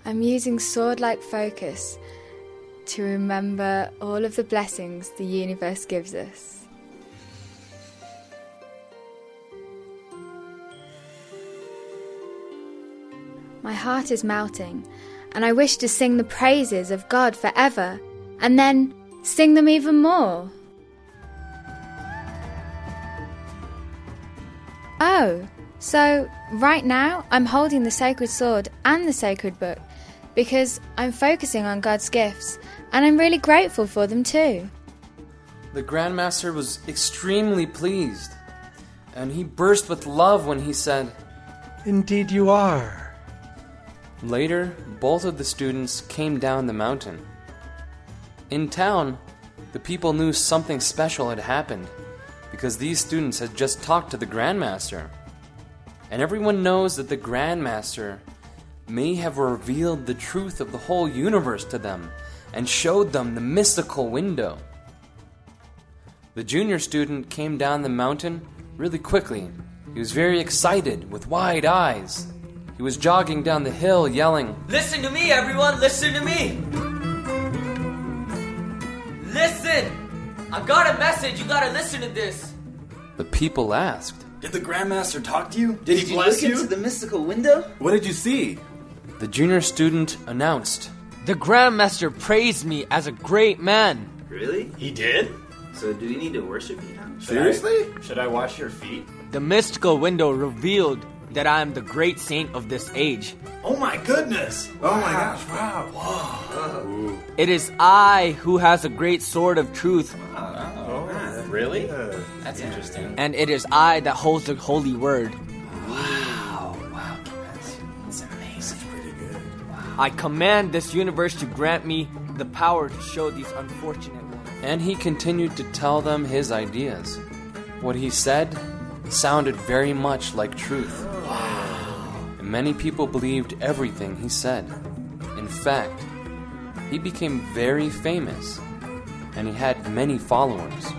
I'm using sword-like focus to remember all of the blessings the universe gives us. My heart is melting, and I wish to sing the praises of God forever, and then sing them even more. Oh, so right now I'm holding the sacred sword and the sacred book because I'm focusing on God's gifts, and I'm really grateful for them too. The Grandmaster was extremely pleased, and he burst with love when he said, "Indeed you are." Later, both of the students came down the mountain. In town, the people knew something special had happened because these students had just talked to the Grandmaster. And everyone knows that the Grandmaster may have revealed the truth of the whole universe to them and showed them the mystical window. The junior student came down the mountain really quickly. He was very excited with wide eyes. He was jogging down the hill yelling, "Listen to me, everyone! Listen to me! Listen! I got a message. You gotta listen to this." The people asked, "Did the Grandmaster talk to you? Did he Did bless you you? look into the mystical window? What did you see?" The junior student announced, The Grandmaster praised me as a great man. Really? He did? So do we need to worship you now? Seriously? Should I wash your feet? The mystical window revealed that I am the great saint of this age. Oh my goodness! Oh my gosh, wow. Whoa. It is I who has a great sword of truth, Really? That's interesting. and it is I that holds the holy word. Wow, that's amazing. That's pretty good. I command this universe to grant me the power to show these unfortunate ones. and he continued to tell them his ideas. What he said sounded very much like truth. And many people believed everything he said. In fact, he became very famous, and he had many followers.